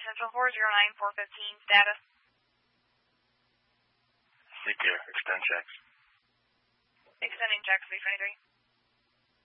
Central 409-415, status. CTR, extend checks. Extending checks, 323.